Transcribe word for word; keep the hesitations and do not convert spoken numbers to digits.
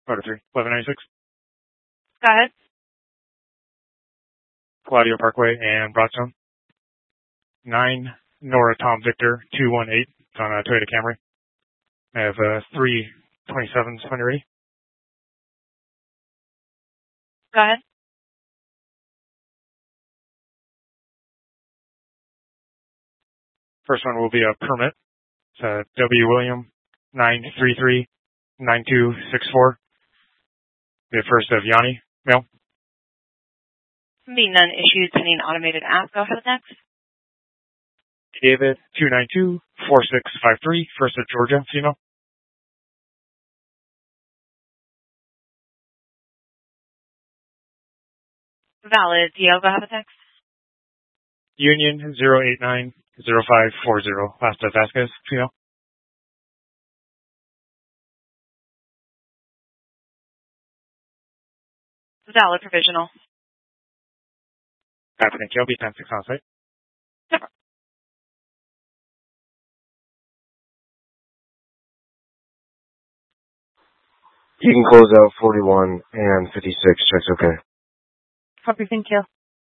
Motor three, eleven ninety-six. Go ahead. Claudio Parkway and Broadstone. nine Nora Tom Victor two one eight. It's on a Toyota Camry. I have uh, three twenty-sevens when you're ready. Go ahead. First one will be a permit. It's a W. William nine three three nine two six four. The first of Yanni, male. The none issued pending automated app. Go ahead next. David two nine two four six five three. First of Georgia, female. Valid. D L. Go ahead next. Union zero eight nine zero five four zero. Last of Vasquez, female. Valid provisional. Happening. K L B ten six on site. You can close out forty-one and fifty-six. Checks okay. Copy. Thank you.